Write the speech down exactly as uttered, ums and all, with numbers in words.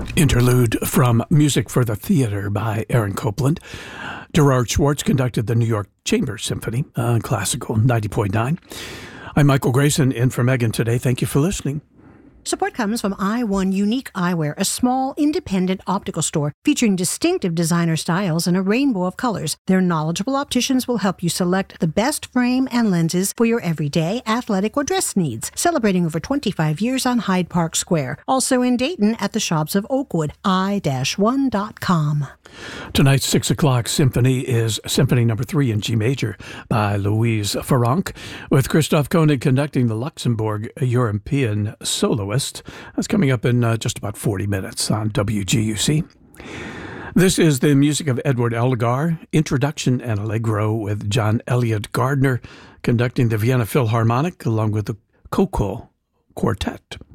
Interlude from Music for the Theater by Aaron Copland. Gerard Schwartz conducted the New York Chamber Symphony on Classical ninety point nine. I'm Michael Grayson in for Megan today. Thank you for listening. Support comes from I one Unique Eyewear, a small, independent optical store featuring distinctive designer styles and a rainbow of colors. Their knowledgeable opticians will help you select the best frame and lenses for your everyday, athletic, or dress needs. Celebrating over twenty-five years on Hyde Park Square. Also in Dayton at the shops of Oakwood, i one dot com. Tonight's six o'clock symphony is Symphony Number three in G Major by Louise Farrenc, with Christoph Koenig conducting the Luxembourg European Soloist. That's coming up in uh, just about forty minutes on W G U C. This is the music of Edward Elgar, Introduction and Allegro with John Elliott Gardner conducting the Vienna Philharmonic along with the Coco Quartet.